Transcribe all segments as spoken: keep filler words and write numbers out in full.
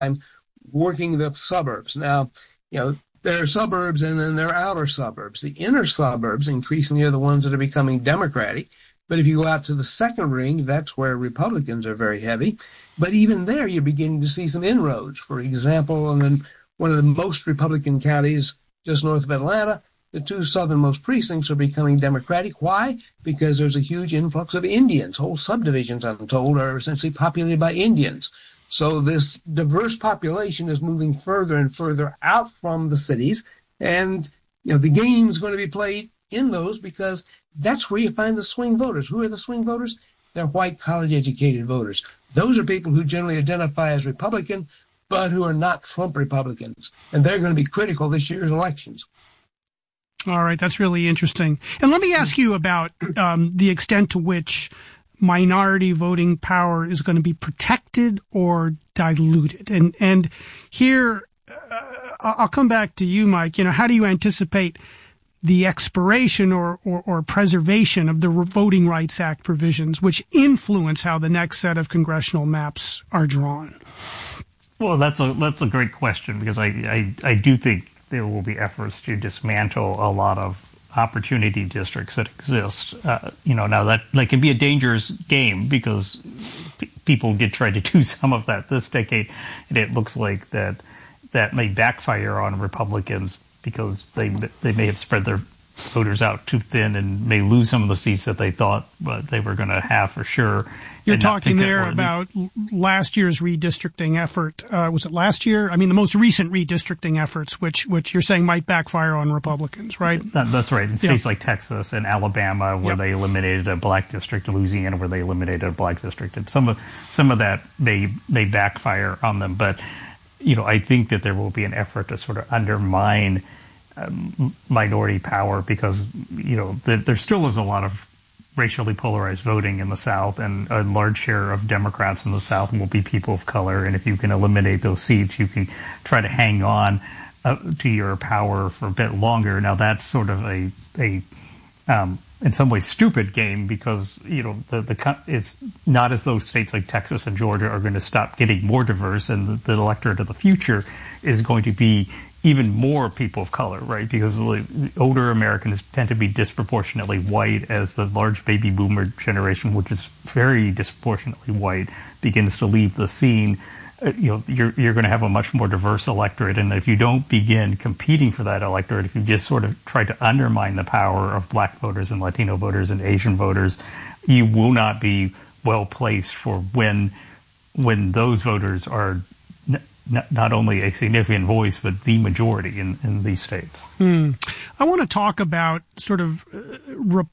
working the suburbs. Now, you know, there are suburbs and then there are outer suburbs. The inner suburbs increasingly are the ones that are becoming Democratic. But if you go out to the second ring, that's where Republicans are very heavy. But even there, you're beginning to see some inroads. For example, in one of the most Republican counties just north of Atlanta, the two southernmost precincts are becoming Democratic. Why? Because there's a huge influx of Indians. Whole subdivisions, I'm told, are essentially populated by Indians. So this diverse population is moving further and further out from the cities. And, you know, the game is going to be played in those because that's where you find the swing voters. Who are the swing voters? They're white college-educated voters. Those are people who generally identify as Republican, but who are not Trump Republicans. And they're going to be critical this year's elections. All right, that's really interesting. And let me ask you about um, the extent to which minority voting power is going to be protected or diluted. And and here, uh, I'll come back to you, Mike. You know, how do you anticipate the expiration or, or, or preservation of the Voting Rights Act provisions, which influence how the next set of congressional maps are drawn? Well, that's a that's a great question, because I, I, I do think there will be efforts to dismantle a lot of opportunity districts that exist. Uh, you know, now that, that can be a dangerous game because p- people did try to do some of that this decade, and it looks like that that may backfire on Republicans because they they may have spread their voters out too thin and may lose some of the seats that they thought uh, they were going to have for sure. You're talking there about last year's redistricting effort. Uh, was it last year? I mean, the most recent redistricting efforts, which which you're saying might backfire on Republicans, right? That, that's right. In states yeah. like Texas and Alabama, where yep. they eliminated a black district, Louisiana, where they eliminated a black district, and some of some of that may may backfire on them. But you know, I think that there will be an effort to sort of undermine um, minority power because you know the, there still is a lot of racially polarized voting in the South, and a large share of Democrats in the South will be people of color. And if you can eliminate those seats, you can try to hang on uh, to your power for a bit longer. Now, that's sort of a, a um, in some ways, stupid game because, you know, the, the it's not as though states like Texas and Georgia are going to stop getting more diverse, and the, the electorate of the future is going to be even more people of color, right? Because older Americans tend to be disproportionately white as the large baby boomer generation, which is very disproportionately white, begins to leave the scene. Uh, you know, you're, you're going to have a much more diverse electorate. And if you don't begin competing for that electorate, if you just sort of try to undermine the power of black voters and Latino voters and Asian voters, you will not be well placed for when, when those voters are not only a significant voice, but the majority in, in these states. Hmm. I want to talk about sort of uh, rep-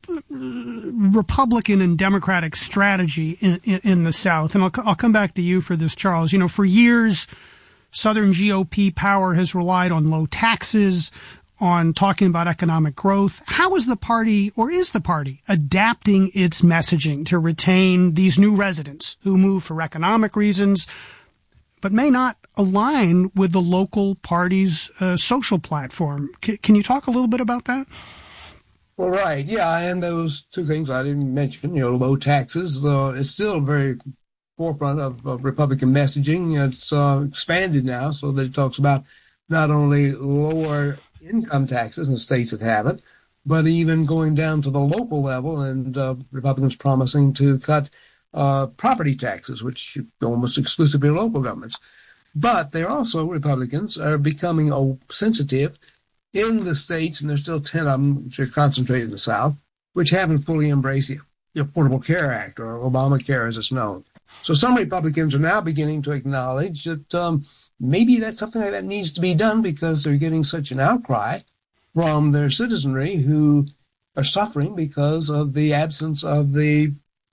Republican and Democratic strategy in, in, in the South. And I'll, I'll come back to you for this, Charles. You know, for years, Southern G O P power has relied on low taxes, on talking about economic growth. How is the party, or is the party, adapting its messaging to retain these new residents who move for economic reasons, but may not align with the local party's uh, social platform? C- can you talk a little bit about that? Well, right, yeah, and those two things I didn't mention, you know, low taxes, uh, is still very forefront of, of Republican messaging. It's uh, expanded now so that it talks about not only lower income taxes in states that have it, but even going down to the local level, and uh, Republicans promising to cut uh, property taxes, which almost exclusively local governments. But they're also, Republicans are becoming oh, sensitive in the states, and there's still ten of them, which are concentrated in the South, which haven't fully embraced the Affordable Care Act, or Obamacare as it's known. So some Republicans are now beginning to acknowledge that um, maybe that's something that needs to be done because they're getting such an outcry from their citizenry who are suffering because of the absence of the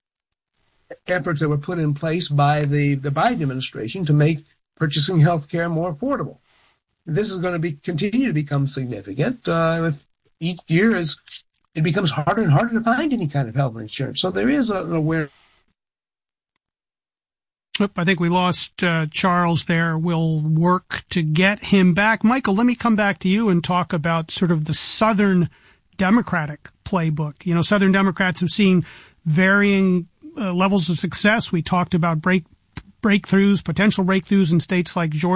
efforts that were put in place by the, the Biden administration to make purchasing health care more affordable. This is going to be continue to become significant uh, with each year as it becomes harder and harder to find any kind of health insurance. So there is an awareness. I think we lost uh, Charles there. We'll work to get him back. Michael, let me come back to you and talk about sort of the Southern Democratic playbook. You know, Southern Democrats have seen varying uh, levels of success. We talked about break breakthroughs, potential breakthroughs in states like Georgia.